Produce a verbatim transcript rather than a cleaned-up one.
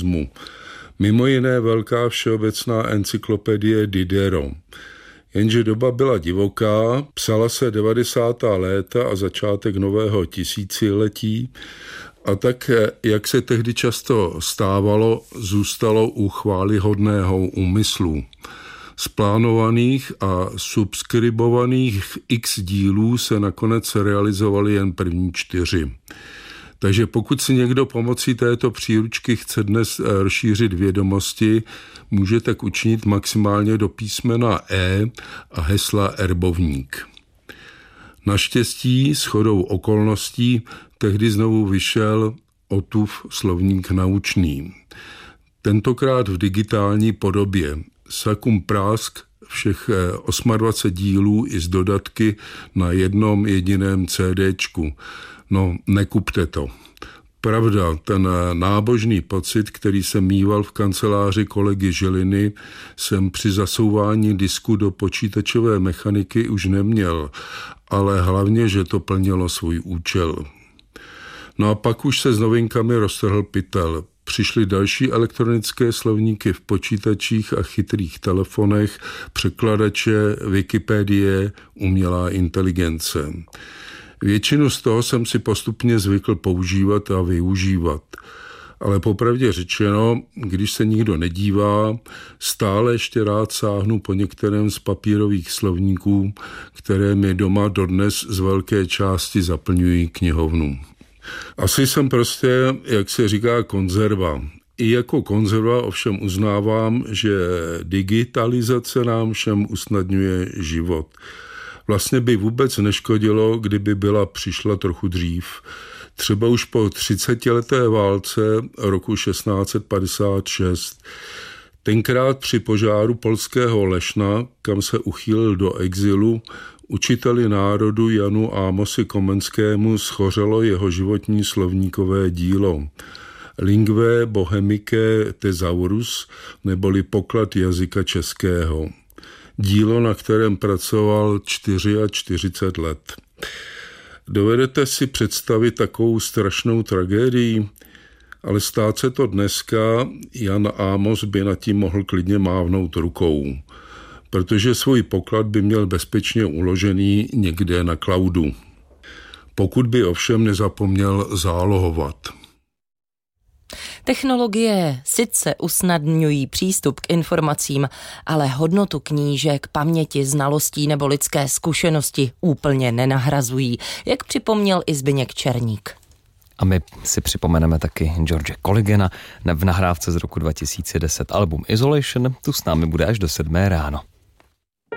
písmu. Mimo jiné velká všeobecná encyklopedie Diderot. Jenže doba byla divoká, psala se devadesátá léta a začátek nového tisíciletí a tak, jak se tehdy často stávalo, zůstalo u chvályhodného úmyslu. Z plánovaných a subskribovaných x dílů se nakonec realizovaly jen první čtyři. Takže pokud si někdo pomocí této příručky chce dnes rozšířit vědomosti, může tak učinit maximálně do písmena E a hesla erbovník. Naštěstí shodou okolností tehdy znovu vyšel Ottův slovník naučný. Tentokrát v digitální podobě. Sakum prásk všech dvacet osm dílů i s dodatky na jednom jediném CDčku. No, nekupte to. Pravda, ten nábožný pocit, který jsem mýval v kanceláři kolegy Žiliny, jsem při zasouvání disku do počítačové mechaniky už neměl, ale hlavně, že to plnilo svůj účel. No a pak už se s novinkami roztrhl pytel. Přišly další elektronické slovníky v počítačích a chytrých telefonech, překladače, Wikipedie, umělá inteligence. Většinu z toho jsem si postupně zvykl používat a využívat. Ale popravdě řečeno, když se nikdo nedívá, stále ještě rád sáhnu po některém z papírových slovníků, které mi doma dodnes z velké části zaplňují knihovnu. Asi jsem prostě, jak se říká, konzerva. I jako konzerva ovšem uznávám, že digitalizace nám všem usnadňuje život. Vlastně by vůbec neškodilo, kdyby byla přišla trochu dřív. Třeba už po třicetileté válce roku šestnáct set padesát šest. Tenkrát při požáru polského Lešna, kam se uchýlil do exilu, učiteli národu Janu Amosi Komenskému schořelo jeho životní slovníkové dílo. Lingve Bohemicae Thesaurus, neboli poklad jazyka českého. Dílo, na kterém pracoval čtyřicet čtyři let. Dovedete si představit takovou strašnou tragédii? Ale stát se to dneska, Jan Amos by nad tím mohl klidně mávnout rukou, protože svůj poklad by měl bezpečně uložený někde na cloudu. Pokud by ovšem nezapomněl zálohovat. Technologie sice usnadňují přístup k informacím, ale hodnotu knížek, paměti, znalostí nebo lidské zkušenosti úplně nenahrazují, jak připomněl i Zbyněk Černík. A my si připomeneme taky George Colligana v nahrávce z roku dva tisíce deset album Isolation, tu s námi bude až do sedmé ráno.